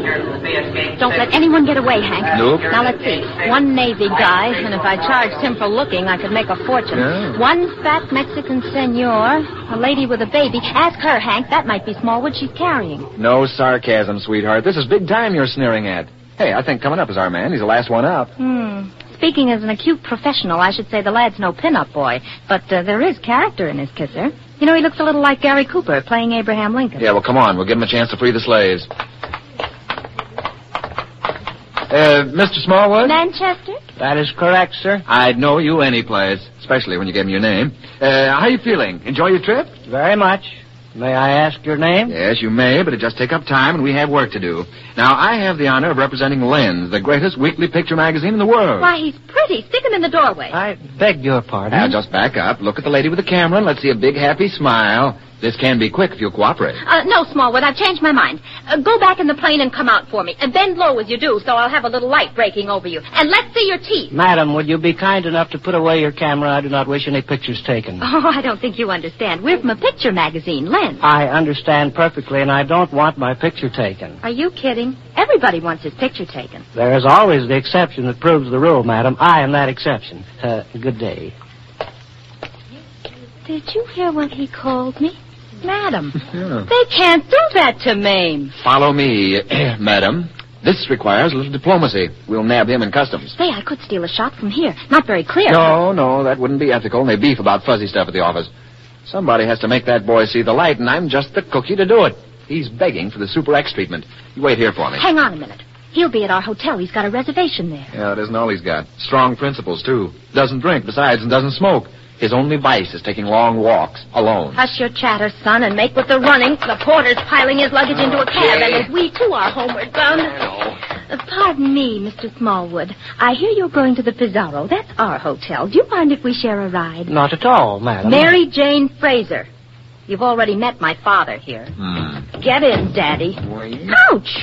Don't let anyone get away, Hank. Nope. Now, let's see. One Navy guy, and if I charged him for looking, I could make a fortune. Yeah. One fat Mexican senor, a lady with a baby. Ask her, Hank. That might be Smallwood she's carrying. No sarcasm, sweetheart. This is big time you're sneering at. Hey, I think coming up is our man. He's the last one up. Speaking as an acute professional, I should say the lad's no pin-up boy, but there is character in his kisser. You know, he looks a little like Gary Cooper playing Abraham Lincoln. Yeah, well, come on. We'll give him a chance to free the slaves. Mr. Smallwood? Manchester? That is correct, sir. I'd know you any place, especially when you gave me your name. How you feeling? Enjoy your trip? Very much. May I ask your name? Yes, you may, but it just take up time, and we have work to do. Now, I have the honor of representing Lens, the greatest weekly picture magazine in the world. Why, he's pretty. Stick him in the doorway. I beg your pardon. Now, just back up, look at the lady with the camera, and let's see a big, happy smile. This can be quick if you'll cooperate. No, Smallwood, I've changed my mind. Go back in the plane and come out for me. And bend low as you do, so I'll have a little light breaking over you. And let's see your teeth. Madam, would you be kind enough to put away your camera? I do not wish any pictures taken. Oh, I don't think you understand. We're from a picture magazine, Lens. I understand perfectly, and I don't want my picture taken. Are you kidding? Everybody wants his picture taken. There is always the exception that proves the rule, madam. I am that exception. Good day. Did you hear what he called me? Madam. Yeah. They can't do that to Mame. Follow me, madam. This requires a little diplomacy. We'll nab him in customs. Say, I could steal a shot from here. Not very clear. No, that wouldn't be ethical, and they beef about fuzzy stuff at the office. Somebody has to make that boy see the light, and I'm just the cookie to do it. He's begging for the Super X treatment. You wait here for me. Hang on a minute. He'll be at our hotel. He's got a reservation there. Yeah, that isn't all he's got. Strong principles, too. Doesn't drink, besides, and doesn't smoke. His only vice is taking long walks, alone. Hush your chatter, son, and make with the running. The porter's piling his luggage into a cab, and as we, too, are homeward bound. Pardon me, Mr. Smallwood. I hear you're going to the Pizarro. That's our hotel. Do you mind if we share a ride? Not at all, madam. Mary Jane Fraser. You've already met my father here. Get in, Daddy. Ouch!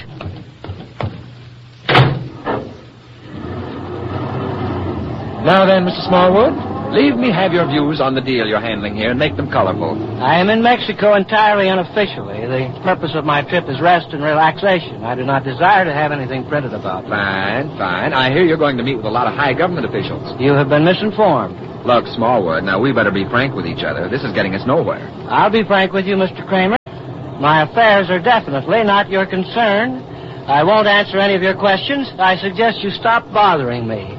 Now then, Mr. Smallwood, leave me have your views on the deal you're handling here and make them colorful. I am in Mexico entirely unofficially. The purpose of my trip is rest and relaxation. I do not desire to have anything printed about me. Fine. I hear you're going to meet with a lot of high government officials. You have been misinformed. Look, Smallwood, now we better be frank with each other. This is getting us nowhere. I'll be frank with you, Mr. Kramer. My affairs are definitely not your concern. I won't answer any of your questions. I suggest you stop bothering me.